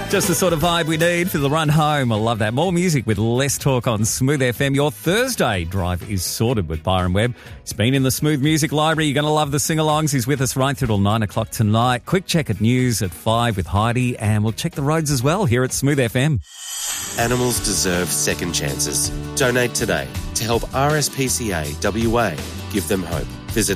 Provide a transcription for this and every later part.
Just the sort of vibe we need for the run home. I love that. More music with less talk on Smooth FM. Your Thursday drive is sorted with Byron Webb. He's been in the Smooth Music Library. You're going to love the sing-alongs. He's with us right through till 9 o'clock tonight. Quick check at news at 5 with Heidi. And we'll check the roads as well here at Smooth FM. Animals deserve second chances. Donate today to help RSPCA WA. Give them hope. Visit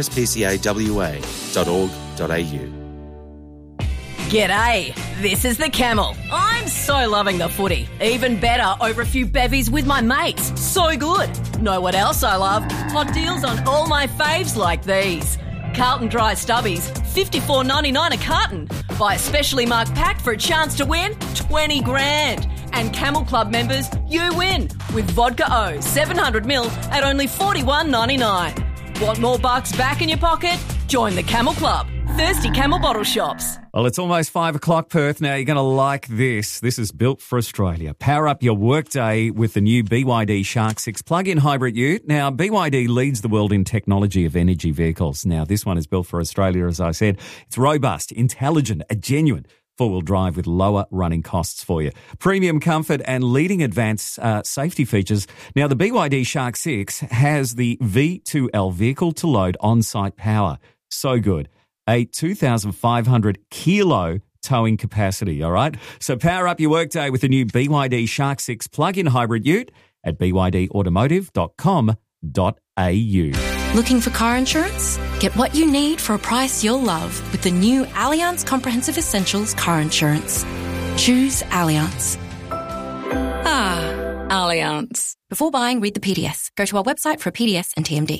rspcawa.org.au. G'day, this is the Camel. I'm so loving the footy. Even better over a few bevies with my mates. So good. Know what else I love? Hot deals on all my faves like these. Carlton Dry Stubbies, $54.99 a carton. Buy a specially marked pack for a chance to win 20 grand. And Camel Club members, you win with Vodka O, 700ml at only $41.99. Want more bucks back in your pocket? Join the Camel Club. Thirsty Camel bottle shops. Well, it's almost 5 o'clock, Perth. Now, you're going to like this. This is built for Australia. Power up your workday with the new BYD Shark 6 plug-in hybrid ute. Now, BYD leads the world in technology of energy vehicles. Now, this one is built for Australia, as I said. It's robust, intelligent, a genuine four-wheel drive with lower running costs for you. Premium comfort and leading advanced safety features. Now, the BYD Shark 6 has the V2L vehicle-to-load on-site power. So good. A 2,500 kilo towing capacity, all right? So power up your workday with the new BYD Shark 6 plug-in hybrid ute at bydautomotive.com.au. Looking for car insurance? Get what you need for a price you'll love with the new Allianz Comprehensive Essentials car insurance. Choose Allianz. Allianz. Before buying, read the PDS. Go to our website for a PDS and TMD.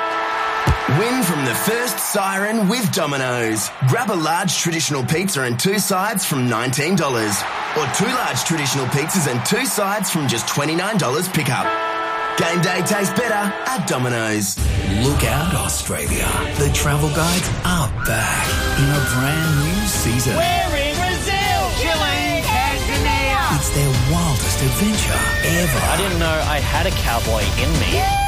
Win from the first siren with Domino's. Grab a large traditional pizza and 2 sides from $19. Or 2 large traditional pizzas and 2 sides from just $29 pickup. Game day tastes better at Domino's. Look out, Australia. The travel guides are back in a brand new season. We're in Brazil, Chile, Tanzania. It's their wildest adventure ever. I didn't know I had a cowboy in me. Yeah!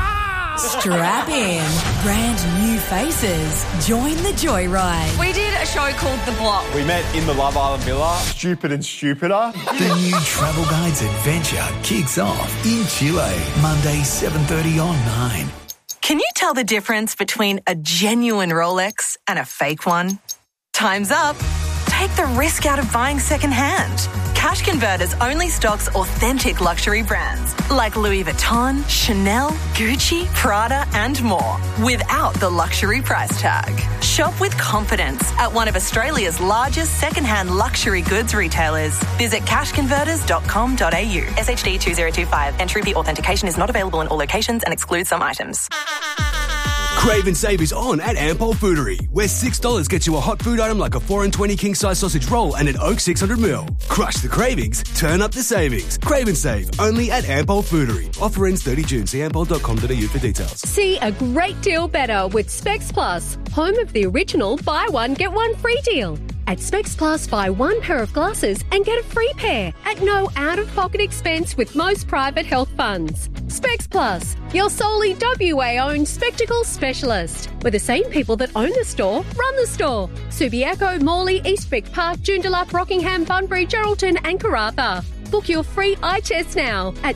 Strap in. Brand new faces. Join the joyride. We did a show called The Block. We met in the Love Island Villa. Stupid and stupider. The new Travel Guides adventure kicks off in Chile, Monday, 7:30 on 9. Can you tell the difference between a genuine Rolex and a fake one? Time's up. Take the risk out of buying secondhand. Cash Converters only stocks authentic luxury brands like Louis Vuitton, Chanel, Gucci, Prada, and more without the luxury price tag. Shop with confidence at one of Australia's largest secondhand luxury goods retailers. Visit cashconverters.com.au. SHD 2025. Entry authentication is not available in all locations and excludes some items. Crave and Save is on at Ampol Foodery, where $6 gets you a hot food item like a 4 and 20 king-size sausage roll and an Oak 600ml. Crush the cravings, turn up the savings. Crave and Save, only at Ampol Foodery. Offer ends 30 June. See ampol.com.au for details. See a great deal better with Specs Plus, home of the original buy one, get one free deal. At Specs Plus, buy 1 pair of glasses and get a free pair at no out-of-pocket expense with most private health funds. Specs Plus, your solely WA-owned spectacle specialist, where the same people that own the store run the store. Subiaco, Morley, Eastwick Park, Joondalup, Rockingham, Bunbury, Geraldton and Karratha. Book your free eye test now at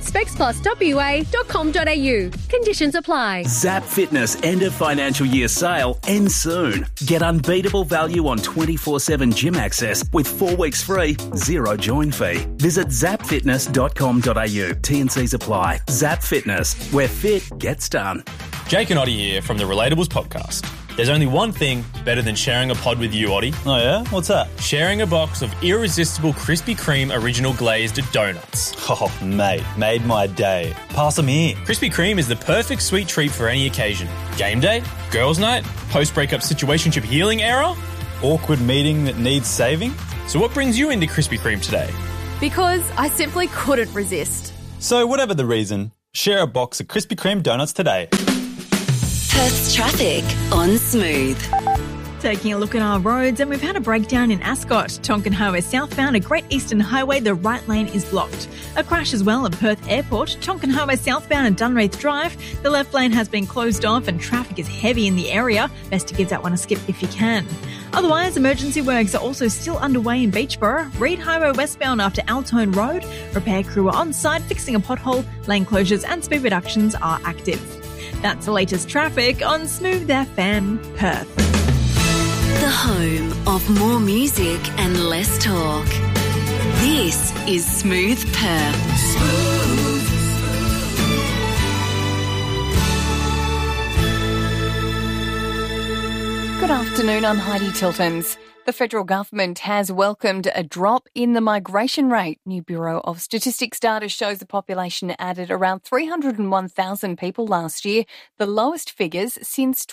specspluswa.com.au. Conditions apply. Zap Fitness end of financial year sale ends soon. Get unbeatable value on 24/7 gym access with 4 weeks free, 0 join fee. Visit zapfitness.com.au. T&Cs apply. Zap Fitness, where fit gets done. Jake and Oddie here from the Relatables podcast. There's only one thing better than sharing a pod with you, Oddie. Oh, yeah? What's that? Sharing a box of irresistible Krispy Kreme original glazed donuts. Oh, mate, made my day. Pass them here. Krispy Kreme is the perfect sweet treat for any occasion. Game day, girls' night, post-breakup situationship healing era, awkward meeting that needs saving. So what brings you into Krispy Kreme today? Because I simply couldn't resist. So whatever the reason, share a box of Krispy Kreme donuts today. Perth's traffic on Smooth. Taking a look at our roads, and we've had a breakdown in Ascot. Tonkin Highway southbound at Great Eastern Highway, the right lane is blocked. A crash as well at Perth Airport. Tonkin Highway southbound at Dunraith Drive, the left lane has been closed off and traffic is heavy in the area. Best to give that one a skip if you can. Otherwise, emergency works are also still underway in Beachborough. Reid Highway westbound after Altone Road. Repair crew are on site fixing a pothole. Lane closures and speed reductions are active. That's the latest traffic on Smooth FM Perth. The home of more music and less talk. This is Smooth Perth. Smooth. Good afternoon, I'm Heidi Tiltons. The federal government has welcomed a drop in the migration rate. New Bureau of Statistics data shows the population added around 301,000 people last year, the lowest figures since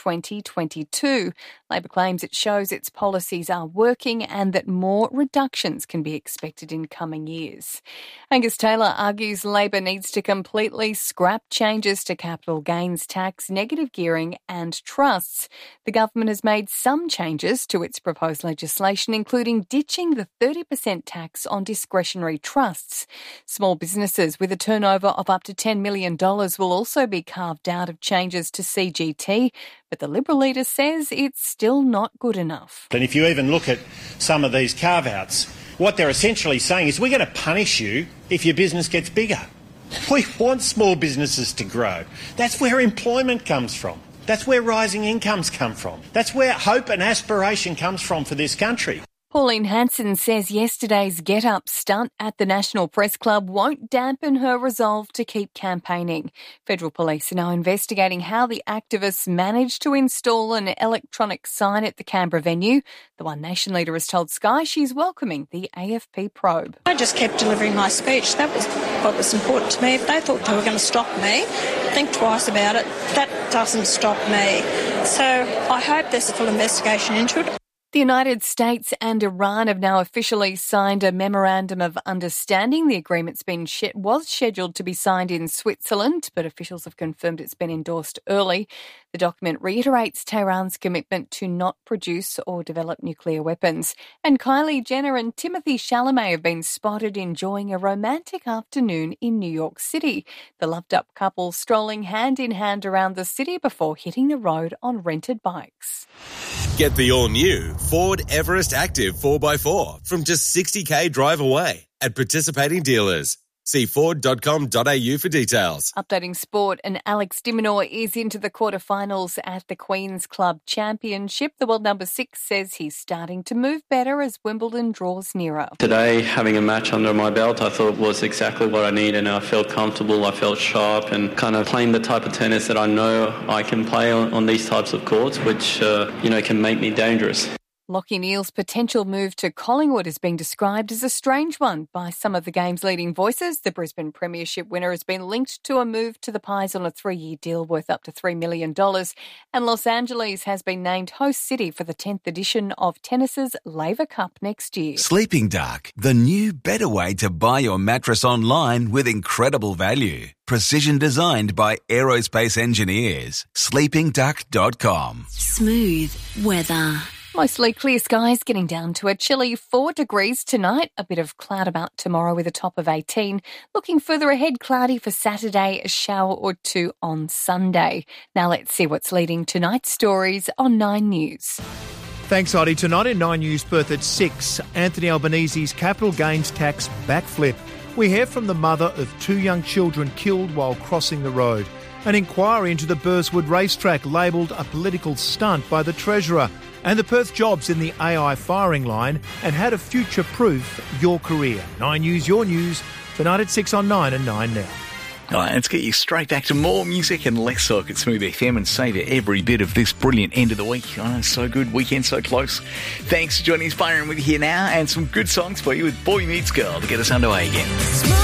2022. Labor claims it shows its policies are working and that more reductions can be expected in coming years. Angus Taylor argues Labor needs to completely scrap changes to capital gains tax, negative gearing and trusts. The government has made some changes to its proposed legislation, including ditching the 30% tax on discretionary trusts. Small businesses with a turnover of up to $10 million will also be carved out of changes to CGT, but the Liberal leader says it's still not good enough. And if you even look at some of these carve-outs, what they're essentially saying is we're going to punish you if your business gets bigger. We want small businesses to grow. That's where employment comes from. That's where rising incomes come from. That's where hope and aspiration comes from for this country. Pauline Hanson says yesterday's get-up stunt at the National Press Club won't dampen her resolve to keep campaigning. Federal police are now investigating how the activists managed to install an electronic sign at the Canberra venue. The One Nation leader has told Sky she's welcoming the AFP probe. I just kept delivering my speech. That was what was important to me. If they thought they were going to stop me, think twice about it. That doesn't stop me. So I hope there's a full investigation into it. The United States and Iran have now officially signed a memorandum of understanding. The agreement's was scheduled to be signed in Switzerland, but officials have confirmed it's been endorsed early. The document reiterates Tehran's commitment to not produce or develop nuclear weapons. And Kylie Jenner and Timothée Chalamet have been spotted enjoying a romantic afternoon in New York City. The loved-up couple strolling hand-in-hand around the city before hitting the road on rented bikes. Get the all-new Ford Everest Active 4x4 from just $60,000 drive away at participating dealers. See Ford.com.au for details. Updating sport, and Alex de Minaur is into the quarterfinals at the Queen's Club Championship. The world number 6 says he's starting to move better as Wimbledon draws nearer. Today, having a match under my belt, I thought was exactly what I need, and I felt comfortable, I felt sharp, and kind of playing the type of tennis that I know I can play on these types of courts, which, can make me dangerous. Lachie Neale's potential move to Collingwood is being described as a strange one by some of the game's leading voices. The Brisbane Premiership winner has been linked to a move to the Pies on a 3-year deal worth up to $3 million. And Los Angeles has been named host city for the 10th edition of tennis's Laver Cup next year. Sleeping Duck, the new better way to buy your mattress online with incredible value. Precision designed by aerospace engineers. sleepingduck.com. Smooth weather. Mostly clear skies, getting down to a chilly 4 degrees tonight. A bit of cloud about tomorrow with a top of 18. Looking further ahead, cloudy for Saturday, a shower or two on Sunday. Now let's see what's leading tonight's stories on 9 News. Thanks, Heidi. Tonight in 9 News Perth at 6, Anthony Albanese's capital gains tax backflip. We hear from the mother of 2 young children killed while crossing the road. An inquiry into the Burswood racetrack labelled a political stunt by the Treasurer. And the Perth jobs in the AI firing line and how to future-proof your career. 9 News, your news, tonight at 6 on 9 and 9 now. All right, let's get you straight back to more music and less talk at Smooth FM and savour every bit of this brilliant end of the week. Oh, so good. Weekend so close. Thanks for joining us. Byron with you here now, and some good songs for you with Boy Meets Girl to get us underway again.